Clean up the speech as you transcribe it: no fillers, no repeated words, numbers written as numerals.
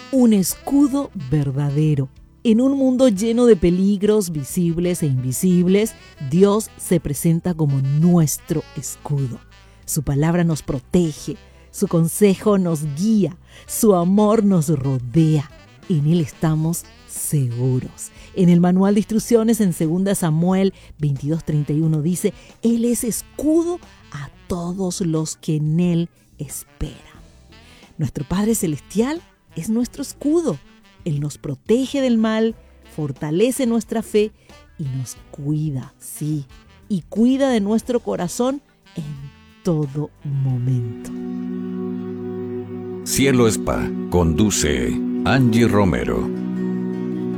un escudo verdadero. En un mundo lleno de peligros visibles e invisibles, Dios se presenta como nuestro escudo. Su palabra nos protege, su consejo nos guía, su amor nos rodea. En Él estamos seguros. En el manual de instrucciones en 2 Samuel 22:31 dice: Él es escudo a todos los que en Él esperan. Nuestro Padre Celestial es nuestro escudo. Él nos protege del mal, fortalece nuestra fe y nos cuida, sí, y cuida de nuestro corazón en todo momento. Cielo Spa conduce Angie Romero.